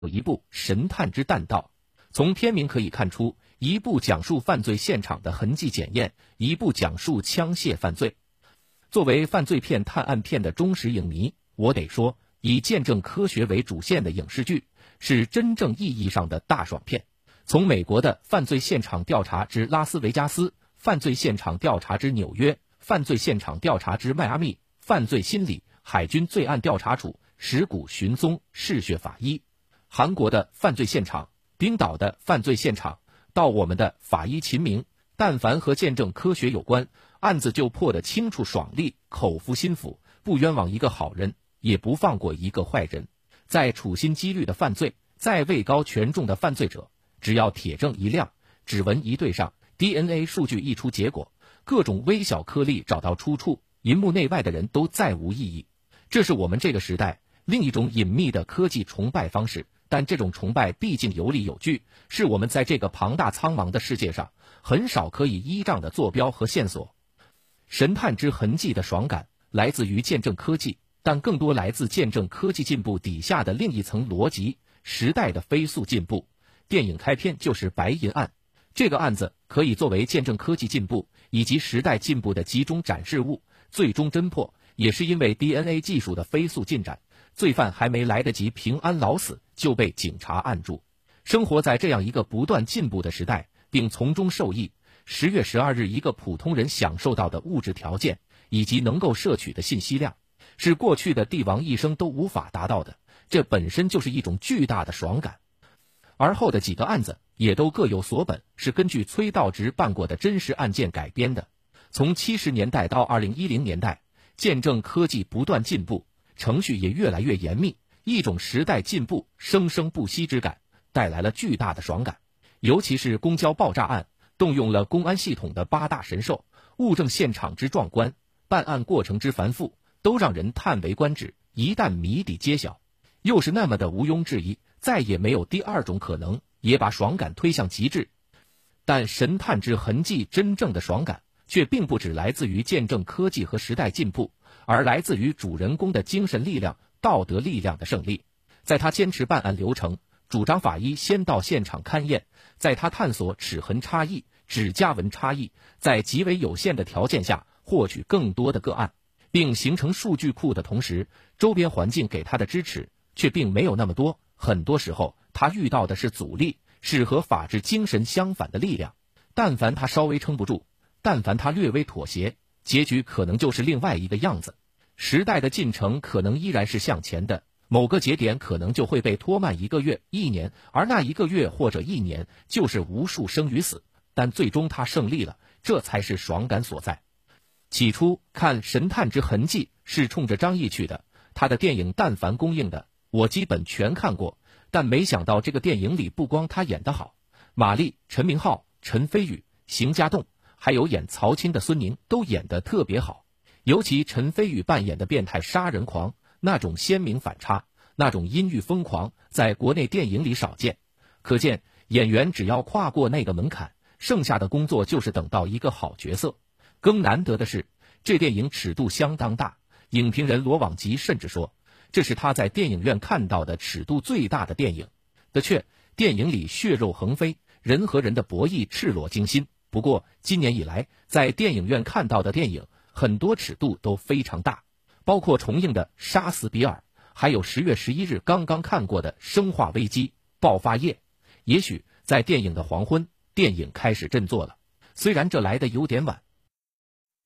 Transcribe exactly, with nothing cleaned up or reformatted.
有一部《神探之弹道》。从片名可以看出，一部讲述犯罪现场的痕迹检验，一部讲述枪械犯罪。作为犯罪片、探案片的忠实影迷，我得说，以见证科学为主线的影视剧是真正意义上的大爽片。从美国的犯罪现场调查之拉斯维加斯、犯罪现场调查之纽约、犯罪现场调查之迈阿密、犯罪心理、海军罪案调查处、石谷寻踪、嗜血法医，韩国的犯罪现场、冰岛的犯罪现场，到我们的法医秦明，但凡和见证科学有关，案子就破得清楚爽利，口服心服，不冤枉一个好人，也不放过一个坏人。再处心积虑的犯罪，再位高权重的犯罪者，只要铁证一亮，指纹一对上， D N A 数据一出结果，各种微小颗粒找到出处，银幕内外的人都再无异议。这是我们这个时代另一种隐秘的科技崇拜方式，但这种崇拜毕竟有理有据，是我们在这个庞大苍茫的世界上很少可以依仗的坐标和线索。神探之痕迹的爽感来自于见证科技，但更多来自见证科技进步底下的另一层逻辑，时代的飞速进步。电影开篇就是白银案，这个案子可以作为见证科技进步以及时代进步的集中展示物，最终侦破也是因为 D N A 技术的飞速进展，罪犯还没来得及平安老死就被警察按住。生活在这样一个不断进步的时代，并从中受益，十月十二日一个普通人享受到的物质条件以及能够摄取的信息量，是过去的帝王一生都无法达到的，这本身就是一种巨大的爽感。而后的几个案子也都各有所本，是根据崔道直办过的真实案件改编的。从七十年代到二零一零年代，见证科技不断进步，程序也越来越严密，一种时代进步生生不息之感，带来了巨大的爽感。尤其是公交爆炸案，动用了公安系统的八大神兽，物证现场之壮观，办案过程之繁复，都让人叹为观止。一旦谜底揭晓，又是那么的毋庸置疑，再也没有第二种可能，也把爽感推向极致。但神探之痕迹真正的爽感却并不只来自于见证科技和时代进步，而来自于主人公的精神力量、道德力量的胜利。在他坚持办案流程，主张法医先到现场勘验，在他探索齿痕差异、指甲纹差异，在极为有限的条件下获取更多的个案，并形成数据库的同时，周边环境给他的支持却并没有那么多。很多时候他遇到的是阻力，是和法治精神相反的力量。但凡他稍微撑不住，但凡他略微妥协，结局可能就是另外一个样子。时代的进程可能依然是向前的，某个节点可能就会被拖慢一个月、一年，而那一个月或者一年就是无数生与死，但最终他胜利了，这才是爽感所在。起初看《神探之痕迹》是冲着张译去的，他的电影但凡公映的我基本全看过，但没想到这个电影里不光他演得好，马丽、陈明昊、陈飞宇、邢家栋，还有演曹青的孙宁都演得特别好。尤其陈飞宇扮演的变态杀人狂，那种鲜明反差，那种阴郁疯狂，在国内电影里少见。可见演员只要跨过那个门槛，剩下的工作就是等到一个好角色。更难得的是，这电影尺度相当大，影评人罗网吉甚至说，这是他在电影院看到的尺度最大的电影。的确，电影里血肉横飞，人和人的博弈赤裸惊心。不过今年以来在电影院看到的电影很多尺度都非常大，包括重映的《杀死比尔》，还有十月十一日刚刚看过的《生化危机：爆发夜》。也许在电影的黄昏，电影开始振作了，虽然这来得有点晚。